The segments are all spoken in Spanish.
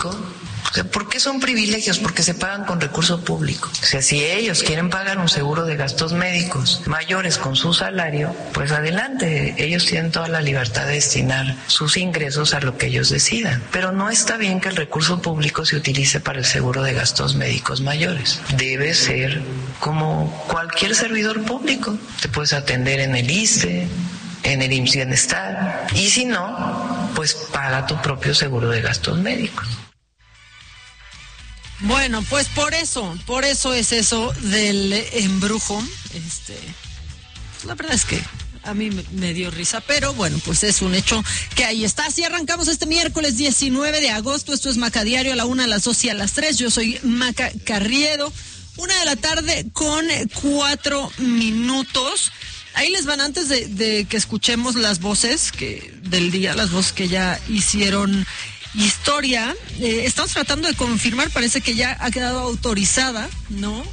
¿Por qué son privilegios? Porque se pagan con recurso público. O sea, si ellos quieren pagar un seguro de gastos médicos mayores con su salario, pues adelante, ellos tienen toda la libertad de destinar sus ingresos a lo que ellos decidan. Pero no está bien que el recurso público se utilice para el seguro de gastos médicos mayores. Debe ser como cualquier servidor público. Te puedes atender en el ISSSTE, en el IMSS Bienestar, y si no, pues paga tu propio seguro de gastos médicos. Bueno, pues por eso es eso del embrujo. La verdad es que a mí me dio risa, pero bueno, pues es un hecho que ahí está. Así arrancamos este miércoles 19 de agosto. Esto es Maca Diario, a la 1, a las 2 y a las 3. Yo soy Maca Carriedo. 1:04 p.m. Ahí les van, antes de que escuchemos las voces del día, las voces que ya hicieron historia. Estamos tratando de confirmar, parece que ya ha quedado autorizada, ¿no?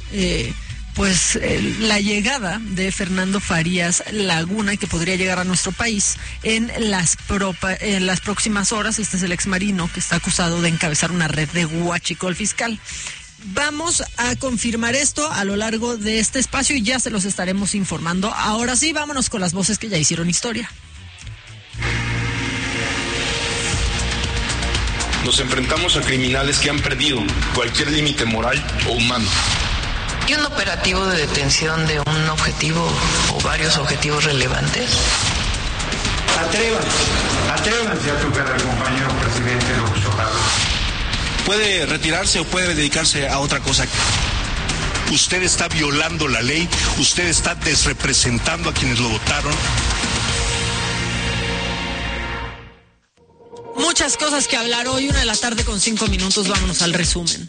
La llegada de Fernando Farías Laguna, que podría llegar a nuestro país en las próximas horas. Este es el exmarino que está acusado de encabezar una red de huachicol fiscal. Vamos a confirmar esto a lo largo de este espacio y ya se los estaremos informando. Ahora sí, vámonos con las voces que ya hicieron historia. Nos enfrentamos a criminales que han perdido cualquier límite moral o humano. ¿Y un operativo de detención de un objetivo o varios objetivos relevantes? Atrévanse a tocar al compañero presidente López Obrador. Puede retirarse o puede dedicarse a otra cosa. Usted está violando la ley, usted está desrepresentando a quienes lo votaron. Muchas cosas que hablar hoy, 1:05 p.m. Vámonos al resumen.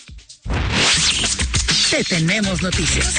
Te tenemos noticias.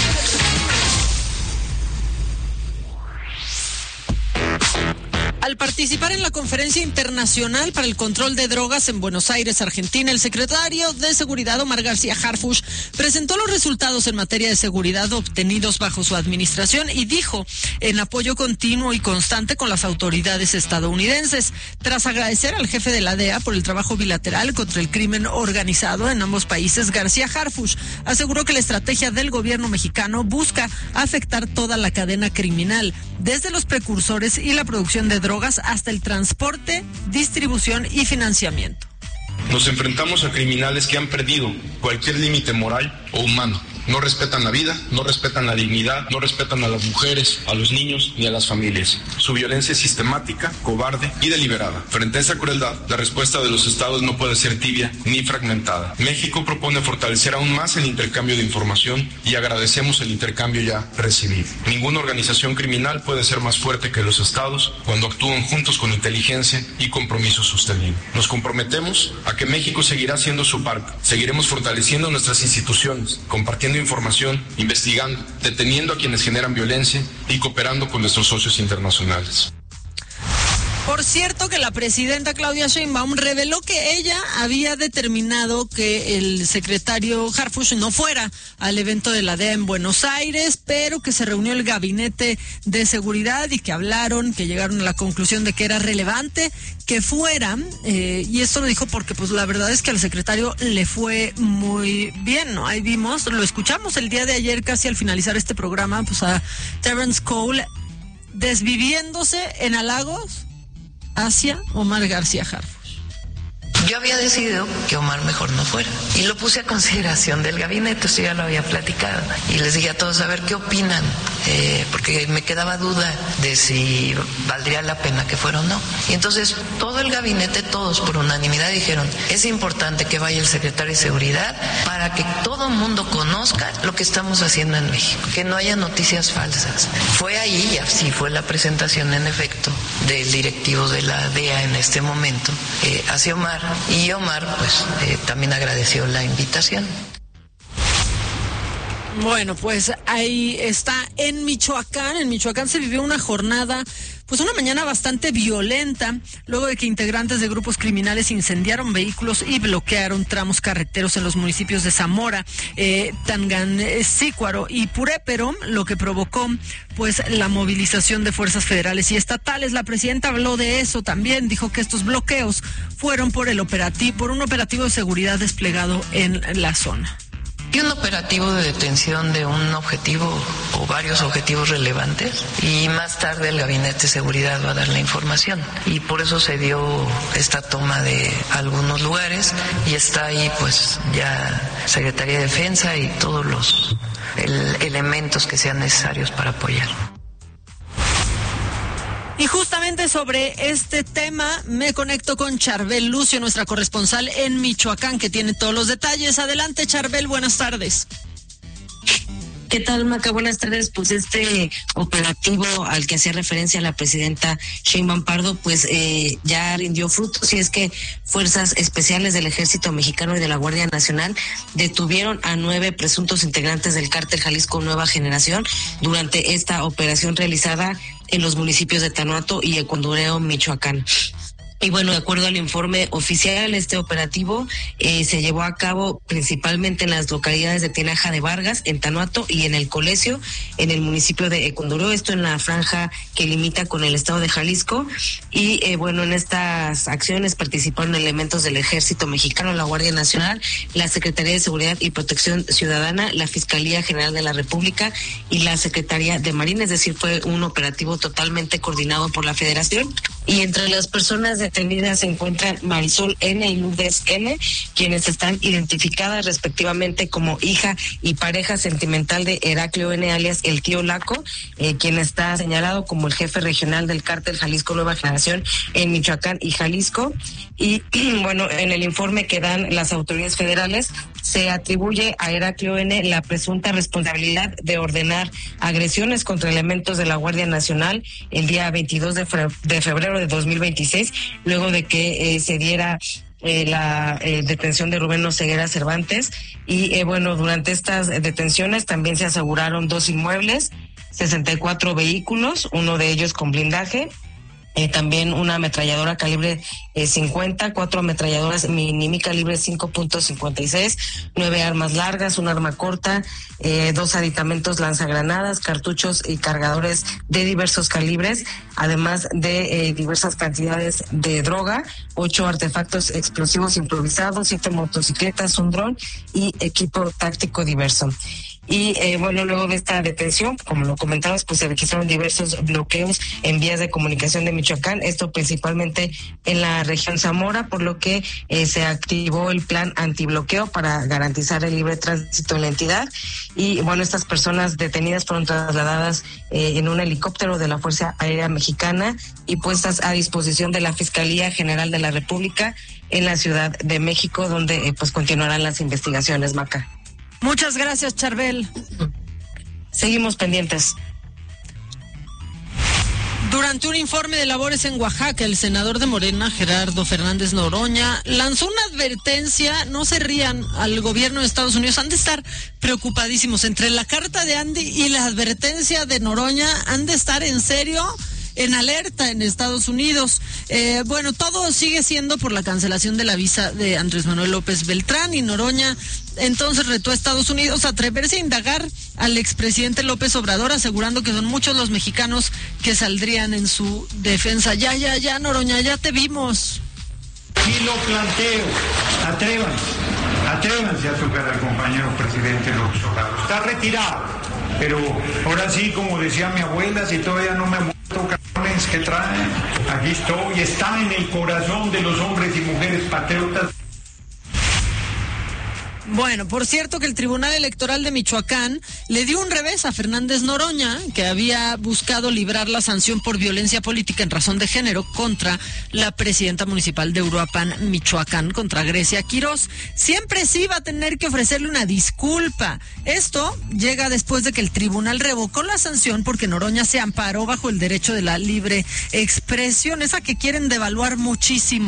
Al participar en la Conferencia Internacional para el Control de Drogas en Buenos Aires, Argentina, el secretario de Seguridad, Omar García Harfuch, presentó los resultados en materia de seguridad obtenidos bajo su administración y dijo en apoyo continuo y constante con las autoridades estadounidenses. Tras agradecer al jefe de la DEA por el trabajo bilateral contra el crimen organizado en ambos países, García Harfuch aseguró que la estrategia del gobierno mexicano busca afectar toda la cadena criminal, desde los precursores y la producción de drogas hasta el transporte, distribución y financiamiento. Nos enfrentamos a criminales que han perdido cualquier límite moral o humano. No respetan la vida, no respetan la dignidad, no respetan a las mujeres, a los niños ni a las familias. Su violencia es sistemática, cobarde y deliberada. Frente a esa crueldad, la respuesta de los estados no puede ser tibia ni fragmentada. México propone fortalecer aún más el intercambio de información y agradecemos el intercambio ya recibido. Ninguna organización criminal puede ser más fuerte que los estados cuando actúan juntos con inteligencia y compromiso sostenido. Nos comprometemos a que México seguirá siendo su parte. Seguiremos fortaleciendo nuestras instituciones, compartiendo información, investigando, deteniendo a quienes generan violencia y cooperando con nuestros socios internacionales. Por cierto, que la presidenta Claudia Sheinbaum reveló que ella había determinado que el secretario Harfuch no fuera al evento de la DEA en Buenos Aires, pero que se reunió el gabinete de seguridad y que hablaron, que llegaron a la conclusión de que era relevante que fuera, y esto lo dijo porque pues la verdad es que al secretario le fue muy bien, ¿no? Ahí vimos, lo escuchamos el día de ayer casi al finalizar este programa, pues a Terrence Cole desviviéndose en halagos hacia Omar García Harfuch. Yo había decidido que Omar mejor no fuera y lo puse a consideración del gabinete, esto ya lo había platicado y les dije a todos a ver qué opinan, porque me quedaba duda de si valdría la pena que fuera o no. Y entonces todo el gabinete, todos por unanimidad dijeron, es importante que vaya el secretario de Seguridad para que todo el mundo conozca lo que estamos haciendo en México, que no haya noticias falsas. Fue ahí, y así fue la presentación en efecto del directivo de la DEA en este momento hacia Omar. Y Omar, pues, también agradeció la invitación. Bueno, pues ahí está en Michoacán. En Michoacán se vivió una jornada pues una mañana bastante violenta, luego de que integrantes de grupos criminales incendiaron vehículos y bloquearon tramos carreteros en los municipios de Zamora, Tangancícuaro y Purépero, lo que provocó pues la movilización de fuerzas federales y estatales. La presidenta habló de eso también, dijo que estos bloqueos fueron por un operativo de seguridad desplegado en la zona. Y un operativo de detención de un objetivo o varios objetivos relevantes, y más tarde el Gabinete de Seguridad va a dar la información, y por eso se dio esta toma de algunos lugares y está ahí pues ya Secretaría de Defensa y todos los elementos que sean necesarios para apoyar. Y justamente sobre este tema me conecto con Charbel Lucio, nuestra corresponsal en Michoacán, que tiene todos los detalles. Adelante, Charbel, buenas tardes. ¿Qué tal, Maca? Buenas tardes. Pues este operativo al que hacía referencia la presidenta Sheinbaum Pardo, pues ya rindió frutos, y es que fuerzas especiales del Ejército Mexicano y de la Guardia Nacional detuvieron a 9 presuntos integrantes del cártel Jalisco Nueva Generación durante esta operación realizada en los municipios de Tanuato y Econdureo, Michoacán. Y bueno, de acuerdo al informe oficial, este operativo se llevó a cabo principalmente en las localidades de Tinaja de Vargas, en Tanuato y en El Colesio, en el municipio de Econdureo, esto en la franja que limita con el estado de Jalisco. Y bueno, en estas acciones participaron elementos del Ejército Mexicano, la Guardia Nacional, la Secretaría de Seguridad y Protección Ciudadana, la Fiscalía General de la República y la Secretaría de Marina, es decir, fue un operativo totalmente coordinado por la Federación. Y entre las personas detenidas se encuentran Marisol N. y Lourdes N., quienes están identificadas respectivamente como hija y pareja sentimental de Heraclio N., alias el tío Laco, quien está señalado como el jefe regional del cártel Jalisco Nueva Generación en Michoacán y Jalisco. Y bueno, en el informe que dan las autoridades federales, se atribuye a Heraclio N. la presunta responsabilidad de ordenar agresiones contra elementos de la Guardia Nacional el día 22 de febrero de 2026, luego de que se diera la detención de Rubén Oseguera Cervantes. Y bueno, durante estas detenciones también se aseguraron 2 inmuebles, 64 vehículos, uno de ellos con blindaje, también una ametralladora calibre 50, 4 ametralladoras mini calibre 5.56, 9 armas largas, un arma corta, 2 aditamentos lanzagranadas, cartuchos y cargadores de diversos calibres, además de diversas cantidades de droga, 8 artefactos explosivos improvisados, 7 motocicletas, un dron y equipo táctico diverso. Y bueno, luego de esta detención, como lo comentabas, pues se registraron diversos bloqueos en vías de comunicación de Michoacán, esto principalmente en la región Zamora, por lo que se activó el plan antibloqueo para garantizar el libre tránsito en la entidad. Y bueno, estas personas detenidas fueron trasladadas en un helicóptero de la Fuerza Aérea Mexicana y puestas a disposición de la Fiscalía General de la República en la Ciudad de México, donde pues continuarán las investigaciones, Maca. Muchas gracias, Charbel. Seguimos pendientes. Durante un informe de labores en Oaxaca, el senador de Morena, Gerardo Fernández Noroña, lanzó una advertencia: no se rían, al gobierno de Estados Unidos. Han de estar preocupadísimos. Entre la carta de Andy y la advertencia de Noroña, han de estar en serio en alerta en Estados Unidos. Bueno, todo sigue siendo por la cancelación de la visa de Andrés Manuel López Beltrán, y Noroña entonces retó a Estados Unidos a atreverse a indagar al expresidente López Obrador, asegurando que son muchos los mexicanos que saldrían en su defensa. Ya, Noroña, ya te vimos. Y lo planteo, atrévanse a tocar al compañero presidente López Obrador. Está retirado, pero ahora sí, como decía mi abuela, si todavía no me muerto, cabrones, ¿qué traen? Aquí estoy, está en el corazón de los hombres y mujeres patriotas. Bueno, por cierto que el Tribunal Electoral de Michoacán le dio un revés a Fernández Noroña, que había buscado librar la sanción por violencia política en razón de género contra la presidenta municipal de Uruapan, Michoacán, contra Grecia Quirós. Siempre sí va a tener que ofrecerle una disculpa. Esto llega después de que el tribunal revocó la sanción porque Noroña se amparó bajo el derecho de la libre expresión, esa que quieren devaluar muchísimo.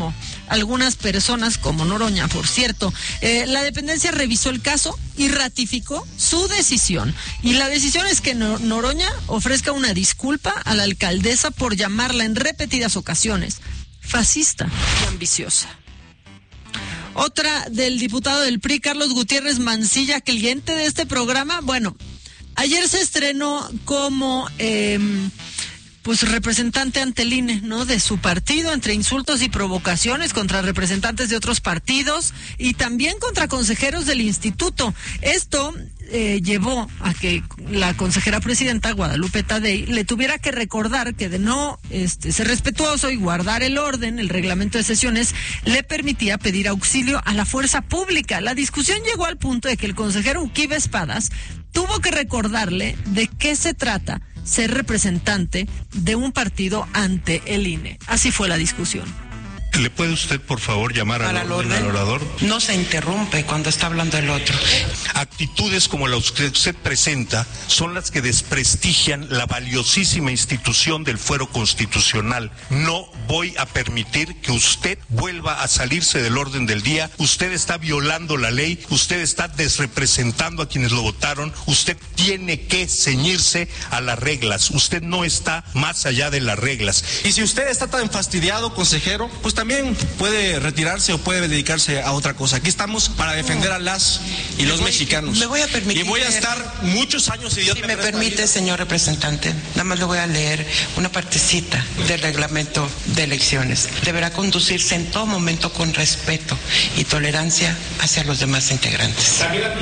algunas personas, como Noroña, por cierto. La dependencia revisó el caso y ratificó su decisión. Y la decisión es que Noroña ofrezca una disculpa a la alcaldesa por llamarla en repetidas ocasiones fascista y ambiciosa. Otra del diputado del PRI, Carlos Gutiérrez Mancilla, cliente de este programa. Bueno, ayer se estrenó como representante ante el INE, ¿no? De su partido, entre insultos y provocaciones contra representantes de otros partidos y también contra consejeros del instituto. Esto llevó a que la consejera presidenta Guadalupe Tadei le tuviera que recordar que de no ser respetuoso y guardar el orden, el reglamento de sesiones le permitía pedir auxilio a la fuerza pública. La discusión llegó al punto de que el consejero Uquibe Espadas tuvo que recordarle de qué se trata ser representante de un partido ante el INE. Así fue la discusión. ¿Le puede usted, por favor, llamar al orador? No se interrumpe cuando está hablando el otro. Actitudes como las que usted presenta son las que desprestigian la valiosísima institución del Fuero Constitucional. No voy a permitir que usted vuelva a salirse del orden del día. Usted está violando la ley, usted está desrepresentando a quienes lo votaron, usted tiene que ceñirse a las reglas, usted no está más allá de las reglas. Y si usted está tan fastidiado, consejero, pues también puede retirarse o puede dedicarse a otra cosa. Aquí estamos para defender a las y los mexicanos. Me voy a permitir. Y voy a estar muchos años, si Dios me permite, señor representante, nada más le voy a leer una partecita del reglamento de elecciones. Deberá conducirse en todo momento con respeto y tolerancia hacia los demás integrantes.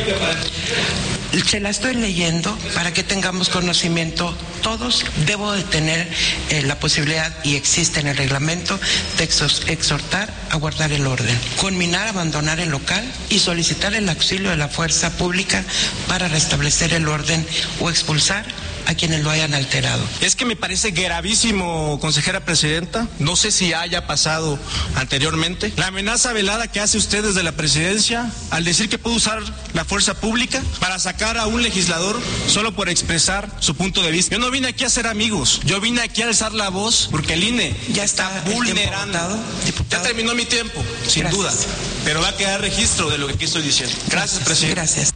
Se la estoy leyendo para que tengamos conocimiento todos. Debo de tener la posibilidad, y existe en el reglamento, de exhortar a guardar el orden, conminar a abandonar el local y solicitar el auxilio de la fuerza pública para restablecer el orden o expulsar a quienes lo hayan alterado. Es que me parece gravísimo, consejera presidenta, no sé si haya pasado anteriormente, la amenaza velada que hace usted desde la presidencia al decir que puede usar la fuerza pública para sacar a un legislador solo por expresar su punto de vista. Yo no vine aquí a ser amigos, yo vine aquí a alzar la voz porque el INE ya está vulnerando. Ya terminó mi tiempo, sin Gracias. duda, pero va a quedar registro de lo que aquí estoy diciendo. Gracias, presidente. Gracias.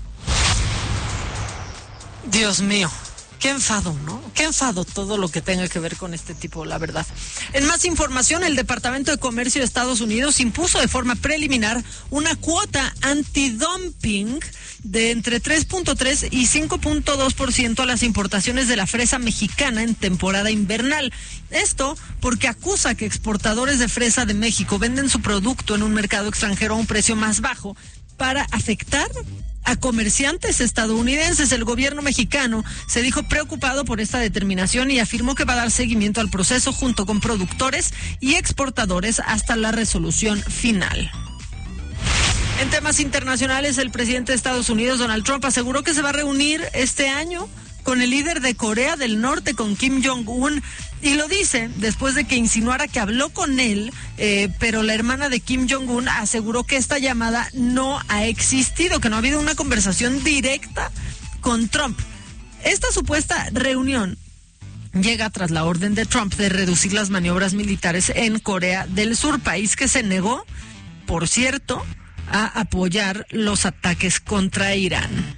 Dios mío. Qué enfado, ¿no? Qué enfado todo lo que tenga que ver con este tipo, la verdad. En más información, el Departamento de Comercio de Estados Unidos impuso de forma preliminar una cuota antidumping de entre 3.3 y 5.2% a las importaciones de la fresa mexicana en temporada invernal. Esto porque acusa que exportadores de fresa de México venden su producto en un mercado extranjero a un precio más bajo para afectar a comerciantes estadounidenses. El gobierno mexicano se dijo preocupado por esta determinación y afirmó que va a dar seguimiento al proceso junto con productores y exportadores hasta la resolución final. En temas internacionales, el presidente de Estados Unidos, Donald Trump, aseguró que se va a reunir este año con el líder de Corea del Norte, con Kim Jong-un, y lo dice después de que insinuara que habló con él, pero la hermana de Kim Jong-un aseguró que esta llamada no ha existido, que no ha habido una conversación directa con Trump. Esta supuesta reunión llega tras la orden de Trump de reducir las maniobras militares en Corea del Sur, país que se negó, por cierto, a apoyar los ataques contra Irán.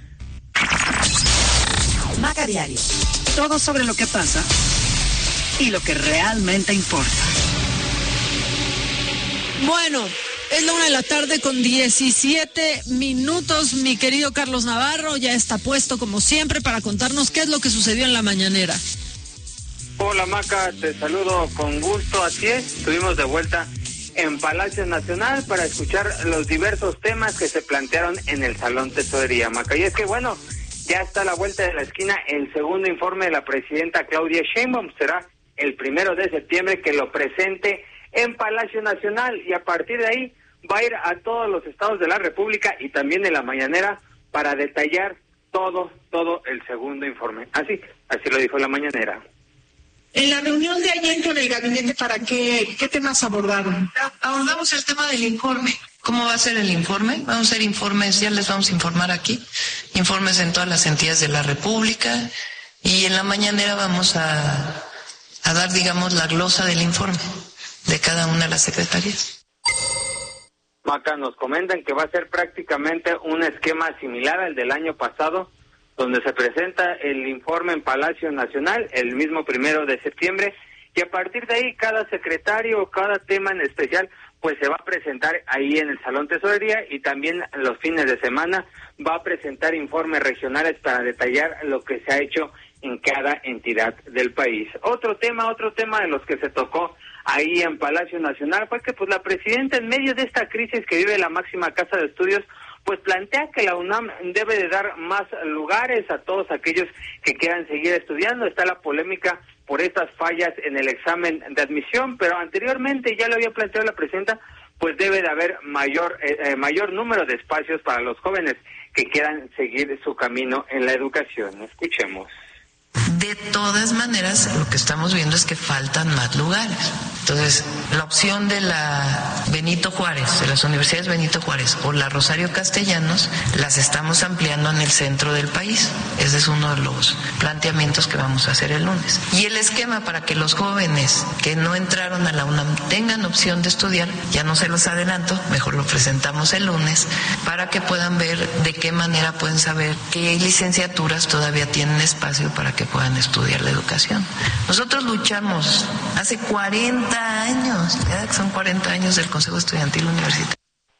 Maca Diario. Todo sobre lo que pasa y lo que realmente importa. Bueno, es la 1:17 p.m. Mi querido Carlos Navarro ya está puesto como siempre para contarnos qué es lo que sucedió en la mañanera. Hola Maca, te saludo con gusto. Así es, estuvimos de vuelta en Palacio Nacional para escuchar los diversos temas que se plantearon en el Salón Tesorería, Maca. Y es que bueno, ya está a la vuelta de la esquina el segundo informe de la presidenta Claudia Sheinbaum. Será el 1 de septiembre que lo presente en Palacio Nacional y a partir de ahí va a ir a todos los estados de la República y también en la mañanera para detallar todo el segundo informe. Así lo dijo la mañanera. En la reunión de ayer con el gabinete, ¿para qué temas abordaron? Abordamos el tema del informe. ¿Cómo va a ser el informe? Vamos a hacer informes, ya les vamos a informar aquí, informes en todas las entidades de la República y en la mañanera vamos a dar, digamos, la glosa del informe de cada una de las secretarías. Maca, nos comentan que va a ser prácticamente un esquema similar al del año pasado, donde se presenta el informe en Palacio Nacional el mismo 1 de septiembre, y a partir de ahí cada secretario o cada tema en especial pues se va a presentar ahí en el Salón Tesorería, y también los fines de semana va a presentar informes regionales para detallar lo que se ha hecho en cada entidad del país. Otro tema de los que se tocó ahí en Palacio Nacional fue que pues la presidenta, en medio de esta crisis que vive la máxima casa de estudios, pues plantea que la UNAM debe de dar más lugares a todos aquellos que quieran seguir estudiando. Está la polémica por estas fallas en el examen de admisión, pero anteriormente ya lo había planteado la presidenta, pues debe de haber mayor número de espacios para los jóvenes que quieran seguir su camino en la educación. Escuchemos. De todas maneras, lo que estamos viendo es que faltan más lugares. Entonces, la opción de la Benito Juárez, de las universidades Benito Juárez o la Rosario Castellanos, las estamos ampliando en el centro del país. Ese es uno de los planteamientos que vamos a hacer el lunes. Y el esquema para que los jóvenes que no entraron a la UNAM tengan opción de estudiar, ya no se los adelanto, mejor lo presentamos el lunes, para que puedan ver de qué manera pueden saber qué licenciaturas todavía tienen espacio para que puedan estudiar la educación. Nosotros luchamos hace 40 años, ya que son 40 años del Consejo Estudiantil Universitario.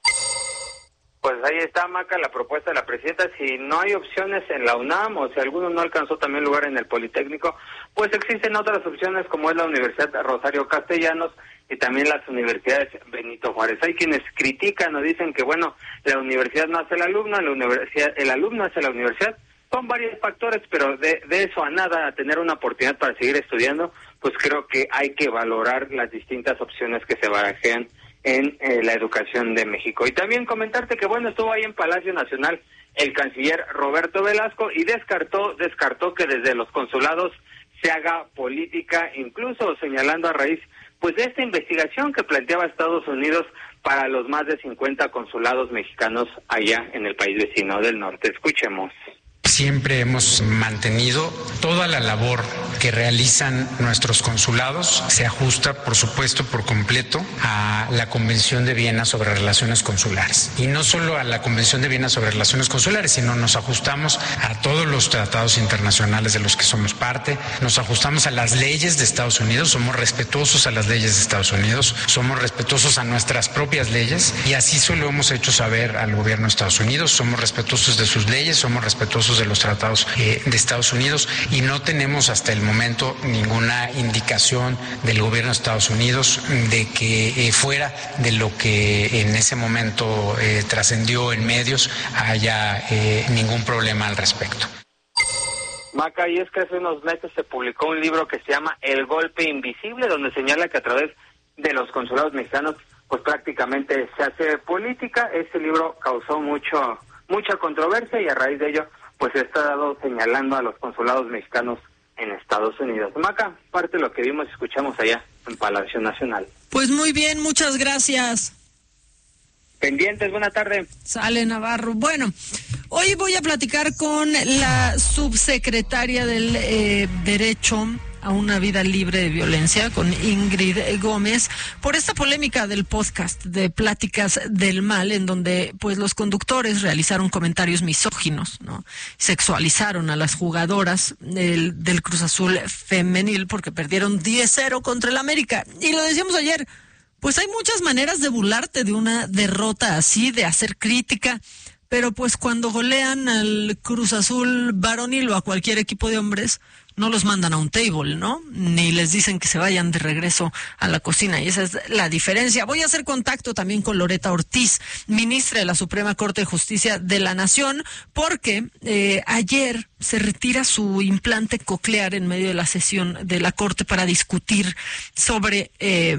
Pues ahí está, Maca, la propuesta de la presidenta. Si no hay opciones en la UNAM o si alguno no alcanzó también lugar en el Politécnico, pues existen otras opciones como es la Universidad Rosario Castellanos y también las universidades Benito Juárez. Hay quienes critican o dicen que, bueno, la universidad no hace el alumno, el alumno hace la universidad. Son varios factores, pero de eso a nada, a tener una oportunidad para seguir estudiando, pues creo que hay que valorar las distintas opciones que se barajean en la educación de México. Y también comentarte que, bueno, estuvo ahí en Palacio Nacional el canciller Roberto Velasco y descartó que desde los consulados se haga política, incluso señalando a raíz pues de esta investigación que planteaba Estados Unidos para los más de 50 consulados mexicanos allá en el país vecino del norte. Escuchemos. Siempre hemos mantenido toda la labor que realizan nuestros consulados, se ajusta, por supuesto, por completo a la Convención de Viena sobre Relaciones Consulares. Y no solo a la Convención de Viena sobre Relaciones Consulares, sino nos ajustamos a todos los tratados internacionales de los que somos parte, nos ajustamos a las leyes de Estados Unidos, somos respetuosos a las leyes de Estados Unidos, somos respetuosos a nuestras propias leyes, y así se lo hemos hecho saber al gobierno de Estados Unidos. Somos respetuosos de sus leyes, somos respetuosos de los tratados de Estados Unidos, y no tenemos hasta el momento ninguna indicación del gobierno de Estados Unidos de que fuera de lo que en ese momento trascendió en medios haya ningún problema al respecto. Maca, y es que hace unos meses se publicó un libro que se llama El Golpe Invisible, donde señala que a través de los consulados mexicanos pues prácticamente se hace política. Este libro causó mucha controversia y a raíz de ello pues se está señalando a los consulados mexicanos en Estados Unidos. Maca, parte de lo que vimos y escuchamos allá en Palacio Nacional. Pues muy bien, muchas gracias. Pendientes, buena tarde. Sale Navarro. Bueno, hoy voy a platicar con la subsecretaria del Derecho a una vida libre de violencia, con Ingrid Gómez, por esta polémica del podcast de Pláticas del Mal, en donde pues los conductores realizaron comentarios misóginos, ¿no? Sexualizaron a las jugadoras del Cruz Azul femenil porque perdieron 10-0 contra el América. Y lo decíamos ayer, pues hay muchas maneras de burlarte de una derrota así, de hacer crítica, pero pues cuando golean al Cruz Azul varonil o a cualquier equipo de hombres, no los mandan a un table, ¿no? Ni les dicen que se vayan de regreso a la cocina, y esa es la diferencia. Voy a hacer contacto también con Loreta Ortiz, ministra de la Suprema Corte de Justicia de la Nación, porque ayer se retira su implante coclear en medio de la sesión de la Corte para discutir sobre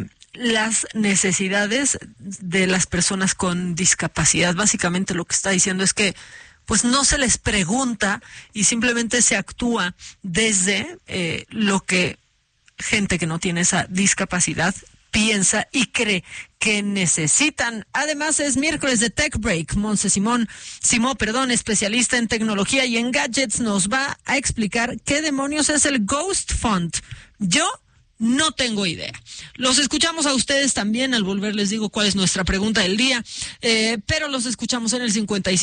las necesidades de las personas con discapacidad. Básicamente lo que está diciendo es que pues no se les pregunta y simplemente se actúa desde lo que gente que no tiene esa discapacidad piensa y cree que necesitan. Además es miércoles de Tech Break. Monse Simó, especialista en tecnología y en gadgets, nos va a explicar qué demonios es el Ghost Font. Yo No tengo idea. Los escuchamos a ustedes también. Al volver les digo cuál es nuestra pregunta del día. Pero los escuchamos en el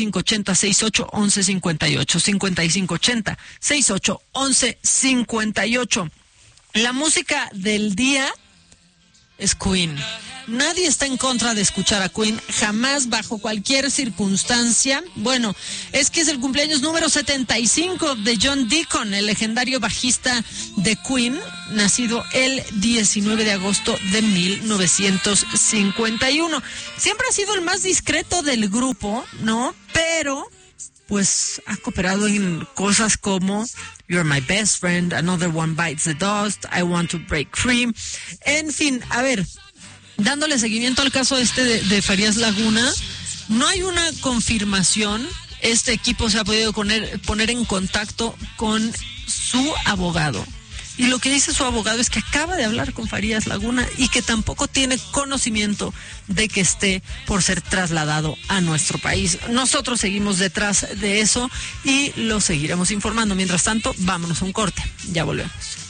5580-68-1158. 5580-68-1158. La música del día es Queen. Nadie está en contra de escuchar a Queen, jamás, bajo cualquier circunstancia. Bueno, es que es el cumpleaños número 75 de John Deacon, el legendario bajista de Queen, nacido el 19 de agosto de 1951. Siempre ha sido el más discreto del grupo, ¿no? Pero pues ha cooperado en cosas como You're My Best Friend, Another One Bites the Dust, I Want to Break Free. En fin, a ver, dándole seguimiento al caso de Farías Laguna, no hay una confirmación. Este equipo se ha podido poner en contacto con su abogado. Y lo que dice su abogado es que acaba de hablar con Farías Laguna y que tampoco tiene conocimiento de que esté por ser trasladado a nuestro país. Nosotros seguimos detrás de eso y lo seguiremos informando. Mientras tanto, vámonos a un corte. Ya volvemos.